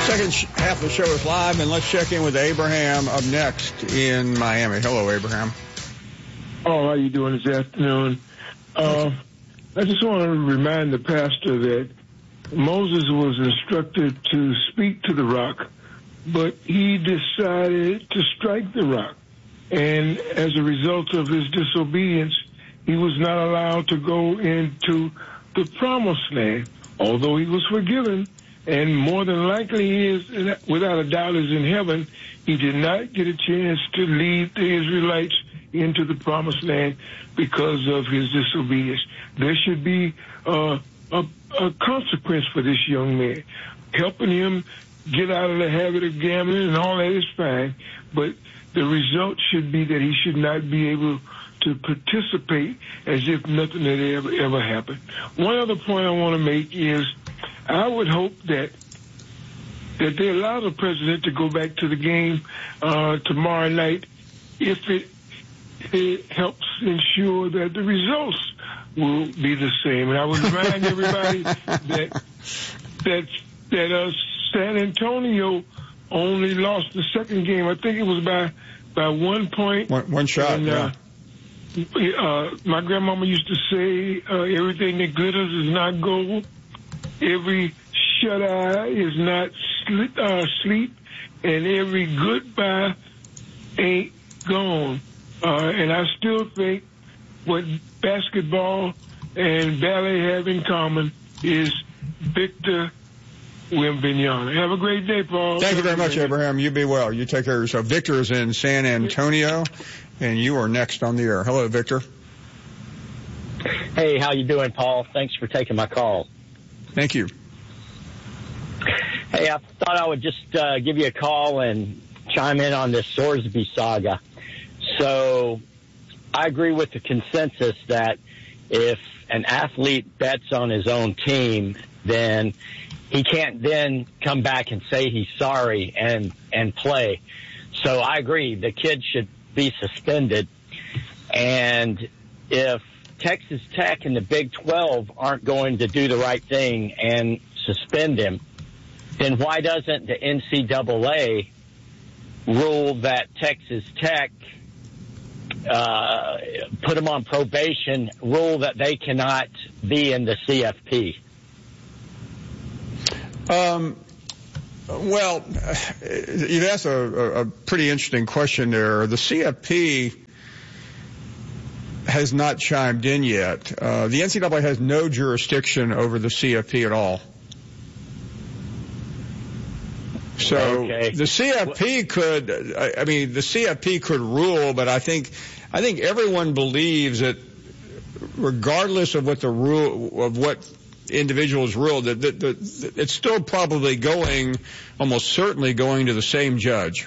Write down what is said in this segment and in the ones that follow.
Second half of the show is live, and let's check in with Abraham up next in Miami. Hello, Abraham. Oh, how you doing this afternoon? I just want to remind the pastor that Moses was instructed to speak to the rock, but he decided to strike the rock. And as a result of his disobedience, he was not allowed to go into the promised land, although he was forgiven. And more than likely he is, without a doubt, is in heaven. He did not get a chance to lead the Israelites into the promised land because of his disobedience. There should be a consequence for this young man. Helping him get out of the habit of gambling and all that is fine, but the result should be that he should not be able to participate as if nothing had ever happened. One other point I want to make is I would hope that they allow the president to go back to the game tomorrow night if it helps ensure that the results will be the same. And I would remind everybody that San Antonio only lost the second game. I think it was by 1 point. One shot, yeah. My grandmama used to say, everything that glitters is not gold. Every shut-eye is not sleep, and every goodbye ain't gone. And I still think what basketball and ballet have in common is Victor Wembanyama. Have a great day, Paul. Thank you very much, Abraham. You be well. You take care of yourself. Victor is in San Antonio, and you are next on the air. Hello, Victor. Hey, how you doing, Paul? Thanks for taking my call. Thank you. Hey, I thought I would just give you a call and chime in on this Sorsby saga. So I agree with the consensus that if an athlete bets on his own team, then he can't then come back and say he's sorry and play. So I agree. The kid should be suspended. And if Texas Tech and the Big 12 aren't going to do the right thing and suspend him, then why doesn't the NCAA rule that Texas Tech put him on probation, rule that they cannot be in the CFP? Well, you've asked a pretty interesting question there. The CFP has not chimed in yet. The NCAA has no jurisdiction over the CFP at all. So okay. The CFP could rule, but I think everyone believes that regardless of what the rule of what individuals ruled, that it's still probably almost certainly going to the same judge.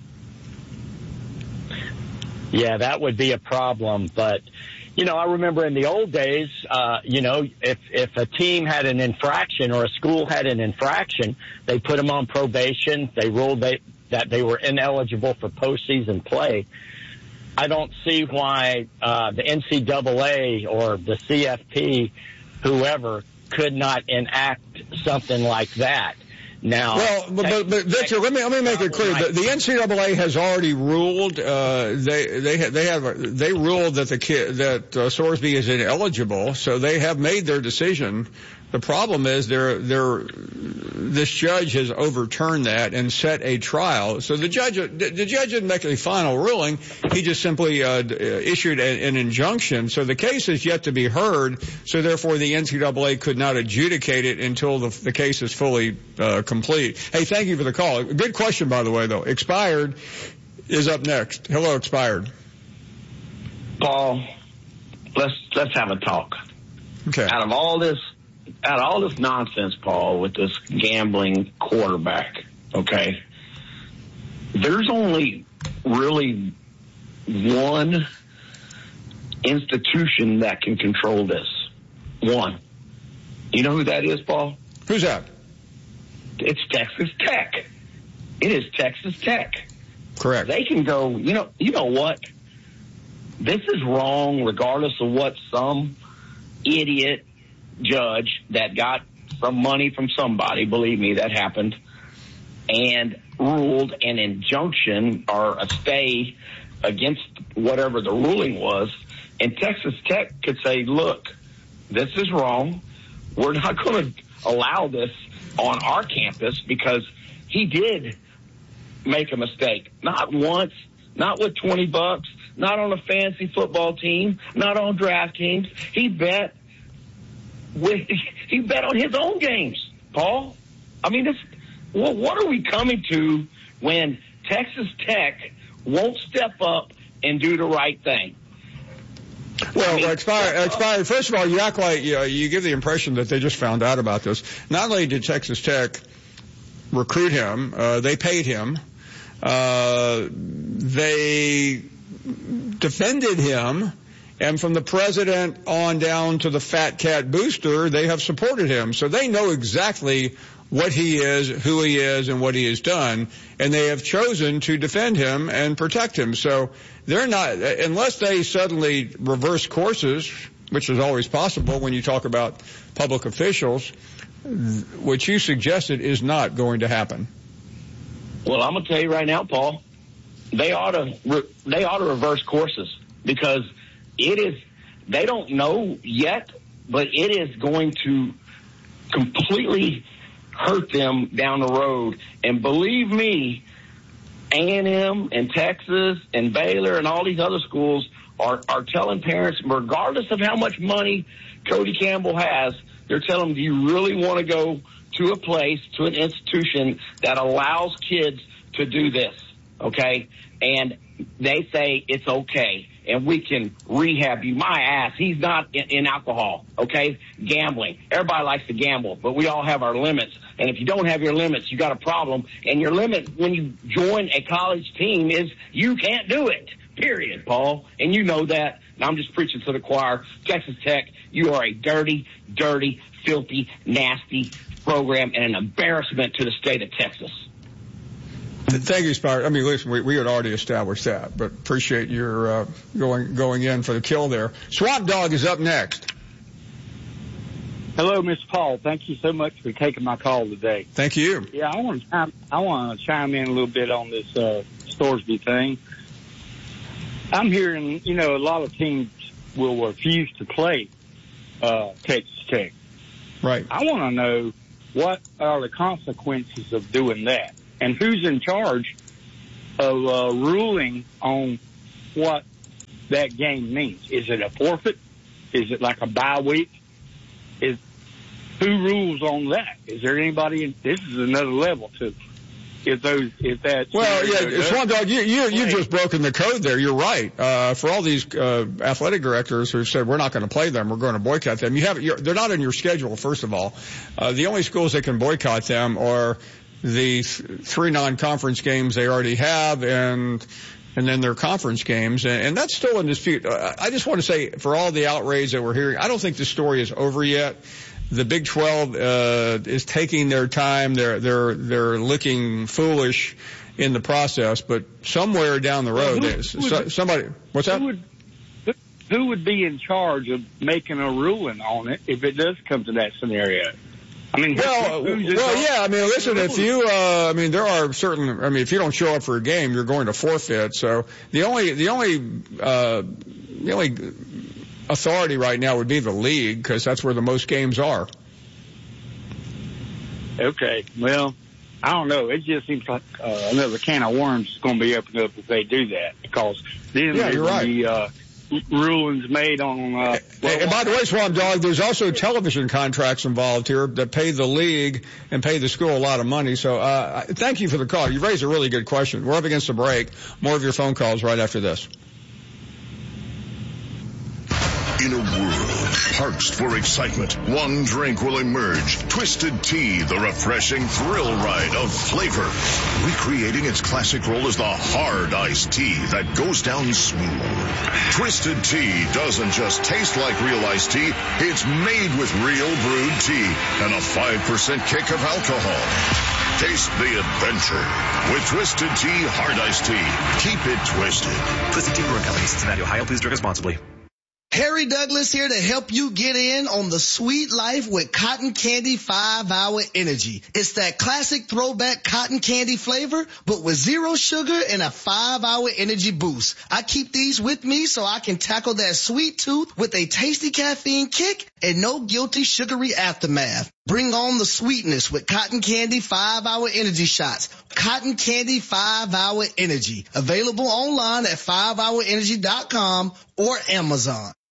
Yeah, that would be a problem. But, I remember in the old days, if a team had an infraction or a school had an infraction, they put them on probation. They ruled that they were ineligible for postseason play. I don't see why the NCAA or the CFP, whoever, could not enact something like that. Now, well, but Victor, let me make it clear. The NCAA has already ruled. They ruled that Sorsby is ineligible, so they have made their decision. The problem is this judge has overturned that and set a trial. So the judge didn't make a final ruling. He just simply issued an injunction. So the case is yet to be heard. So therefore, the NCAA could not adjudicate it until the case is fully complete. Hey, thank you for the call. Good question, by the way, though. Expired is up next. Hello, Expired. Paul, let's have a talk. Okay. Out of all this nonsense, Paul, with this gambling quarterback, okay, there's only really one institution that can control this. One. You know who that is, Paul? Who's that? It's Texas Tech. It is Texas Tech. Correct. They can go, you know what? This is wrong regardless of what some idiot judge that got some money from somebody, believe me, that happened. and ruled an injunction or a stay against whatever the ruling was. And Texas Tech could say, look, this is wrong. We're not going to allow this on our campus because he did make a mistake. Not once, not with $20, not on a fantasy football team, not on DraftKings. He bet on his own games, Paul. I mean, what are we coming to when Texas Tech won't step up and do the right thing? Well, expired. First of all, you act like you give the impression that they just found out about this. Not only did Texas Tech recruit him, they paid him. They defended him, and from the president on down to the fat cat booster, they have supported him. So they know exactly what he is, who he is, and what he has done, and they have chosen to defend him and protect him. So they're not, unless they suddenly reverse courses, which is always possible when you talk about public officials, what you suggested is not going to happen. Well, I'm going to tell you right now, Paul, they ought to reverse courses because they don't know yet, but it is going to completely hurt them down the road. And believe me, A&M and Texas and Baylor and all these other schools are telling parents, regardless of how much money Cody Campbell has, they're telling them, do you really want to go to a place, to an institution that allows kids to do this, okay? And they say it's okay, and we can rehab you. My ass, he's not in alcohol, okay? Gambling. Everybody likes to gamble, but we all have our limits. And if you don't have your limits, you got a problem. And your limit when you join a college team is you can't do it, period, Paul. And you know that. And I'm just preaching to the choir. Texas Tech, you are a dirty, filthy, nasty program and an embarrassment to the state of Texas. Thank you, Spire. I mean, listen, we had already established that, but appreciate your going in for the kill there. Swamp Dog is up next. Hello, Mr. Paul. Thank you so much for taking my call today. Thank you. Yeah, I want to chime in a little bit on this Storesby thing. I'm hearing, a lot of teams will refuse to play Texas Tech. Right. I want to know what are the consequences of doing that, and who's in charge of ruling on what that game means. Is it a forfeit? Is it like a bye week? Who rules on that? Is there anybody? This is another level to. If that's well, yeah, Swamp Dog, you've just broken the code there. You're right. For all these athletic directors who said we're not going to play them, we're going to boycott them. They're not in your schedule. First of all, the only schools that can boycott them are the 3 non-conference games they already have, and then their conference games, and that's still in dispute. I just want to say, for all the outrage that we're hearing, I don't think the story is over yet. The Big 12 is taking their time. They're looking foolish in the process, but somewhere down the road, somebody. What's that? Who would be in charge of making a ruling on it if it does come to that scenario? I mean, yeah. I mean, listen. If you, there are certain. I mean, if you don't show up for a game, you're going to forfeit. So the only authority right now would be the league, because that's where the most games are. Okay, well, I don't know. It just seems like another can of worms is going to be opened up if they do that, because then there will be rulings made on. And by the way, Swamp Dog, there's also television contracts involved here that pay the league and pay the school a lot of money. So thank you for the call. You raised a really good question. We're up against the break. More of your phone calls right after this. In a world parched for excitement, one drink will emerge. Twisted Tea, the refreshing thrill ride of flavor. Recreating its classic role as the hard iced tea that goes down smooth. Twisted Tea doesn't just taste like real iced tea, it's made with real brewed tea and a 5% kick of alcohol. Taste the adventure with Twisted Tea Hard Iced Tea. Keep it twisted. Twisted Tea Brewing Company, Cincinnati, Ohio. Please drink responsibly. Harry Douglas here to help you get in on the sweet life with Cotton Candy 5-Hour Energy. It's that classic throwback cotton candy flavor, but with 0 sugar and a 5-hour energy boost. I keep these with me so I can tackle that sweet tooth with a tasty caffeine kick and no guilty sugary aftermath. Bring on the sweetness with Cotton Candy 5-Hour Energy Shots. Cotton Candy 5-Hour Energy. Available online at 5hourenergy.com or Amazon.